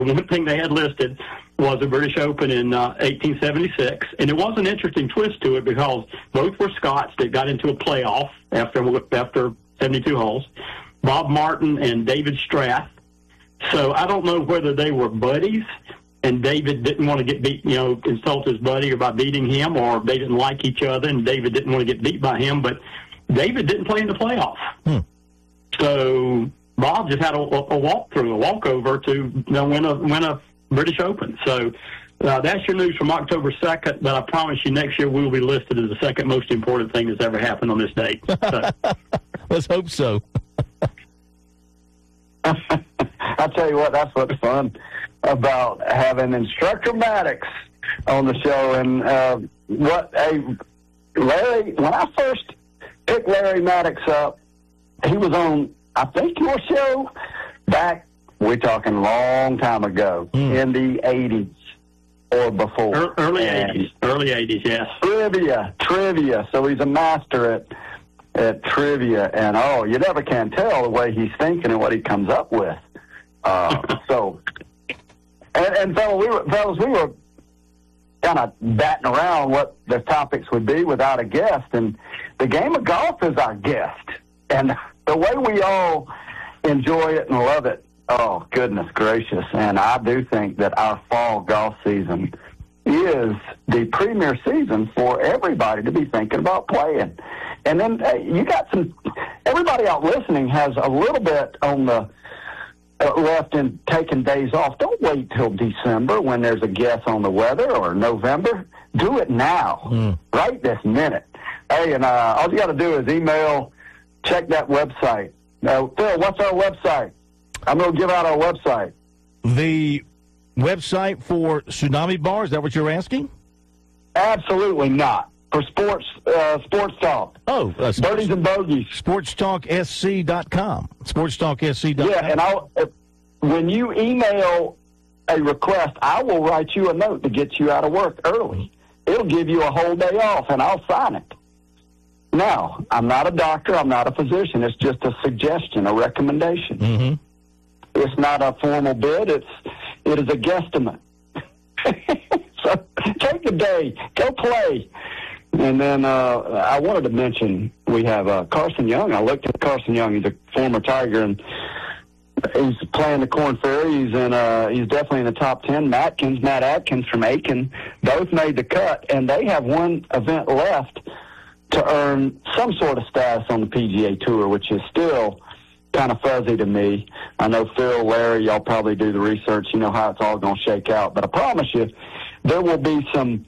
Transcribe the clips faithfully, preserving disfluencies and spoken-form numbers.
one thing they had listed was the British Open in uh, eighteen seventy-six, and it was an interesting twist to it because both were Scots that got into a playoff after after seventy-two holes, Bob Martin and David Strath. So I don't know whether they were buddies, and David didn't want to get beat, you know, insult his buddy by beating him, or they didn't like each other, and David didn't want to get beat by him, but David didn't play in the playoff. Hmm. So Bob just had a, a walkthrough, a walkover to you know, win a win a British Open. So uh, that's your news from October second, but I promise you next year we will be listed as the second most important thing that's ever happened on this date. So. Let's hope so. I'll tell you what, that's what's fun about having Instructor Maddox on the show. And uh, what a Larry, when I first picked Larry Maddox up, he was on, I think, your show back, we're talking a long time ago, mm. in the eighties or before. Early and eighties. Early eighties, yes. Trivia, trivia. So he's a master at at trivia. And, oh, you never can tell the way he's thinking and what he comes up with. Uh, so, and, and fellas, we were, fellas, we were kind of batting around what the topics would be without a guest. And the game of golf is our guest. And the way we all enjoy it and love it, oh, goodness gracious. And I do think that our fall golf season is the premier season for everybody to be thinking about playing. And then hey, you got some, everybody out listening has a little bit on the uh, left in taking days off. Don't wait till December when there's a guess on the weather, or November. Do it now, mm. right this minute. Hey, and uh, all you got to do is email, check that website. Uh, Phil, what's our website? I'm going to give out our website. The website for Tsunami Bar, is that what you're asking? Absolutely not. For sports uh, sports talk. Oh. Uh, Birdies and Bogies. sports talk s c dot com. sports talk s c dot com. Yeah, and I'll, uh, when you email a request, I will write you a note to get you out of work early. It'll give you a whole day off, and I'll sign it. Now, I'm not a doctor. I'm not a physician. It's just a suggestion, a recommendation. Mm-hmm. It's not a formal bid. It's it is a guesstimate. So take the day, go play. And then uh, I wanted to mention we have uh, Carson Young. I looked at Carson Young. He's a former Tiger, and he's playing the Korn Ferry. He's in. Uh, he's definitely in the top ten. Matkins, Matt Atkins from Aiken, both made the cut, and they have one event left to earn some sort of status on the P G A Tour, which is still kind of fuzzy to me. I know Phil, Larry, y'all probably do the research. You know how it's all going to shake out. But I promise you, there will be some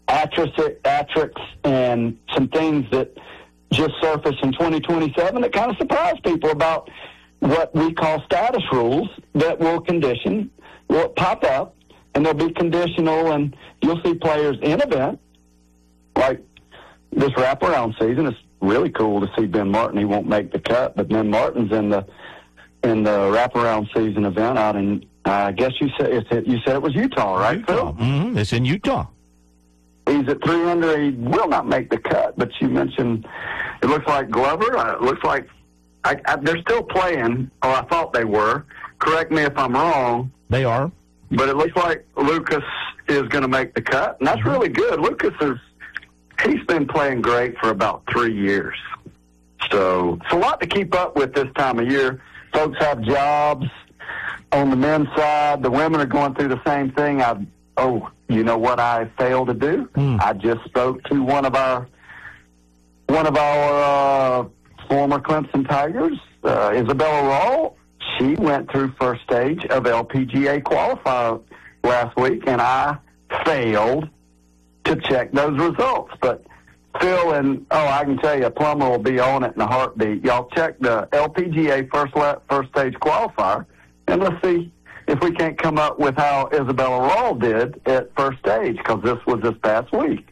atrics and some things that just surface in twenty twenty-seven that kind of surprise people about what we call status rules that will condition, will pop up, and they'll be conditional, and you'll see players in event, like this wraparound season. It's really cool to see Ben Martin. He won't make the cut, but Ben Martin's in the in the wraparound season event out in, I guess you said it's, you said it was Utah, right, Utah. Phil? Mm-hmm. It's in Utah. He's at three under. He will not make the cut, but you mentioned it looks like Glover. Uh, it looks like I, I, they're still playing, or I thought they were. Correct me if I'm wrong. They are. But it looks like Lucas is going to make the cut, and that's mm-hmm. really good. Lucas is, he's been playing great for about three years. So it's a lot to keep up with this time of year. Folks have jobs on the men's side. The women are going through the same thing. I Oh, you know what I failed to do? Mm. I just spoke to one of our one of our uh, former Clemson Tigers, uh, Isabella Rawl. She went through first stage of L P G A qualifier last week, and I failed to check those results. But Phil and, oh, I can tell you, Plummer will be on it in a heartbeat. Y'all check the L P G A first la- first stage qualifier, and let's see if we can't come up with how Isabella Rawl did at first stage, because this was this past week.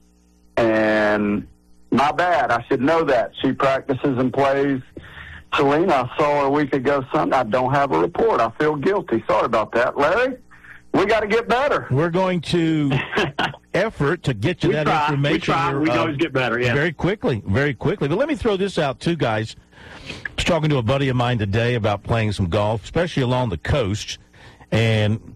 And my bad. I should know that. She practices and plays. Selena, I saw her a week ago Sunday. I don't have a report. I feel guilty. Sorry about that. Larry, we got to get better. We're going to effort to get you we that try. information. We try. Here, we uh, always get better, yeah. Very quickly, very quickly. But let me throw this out, too, guys. I was talking to a buddy of mine today about playing some golf, especially along the coast. And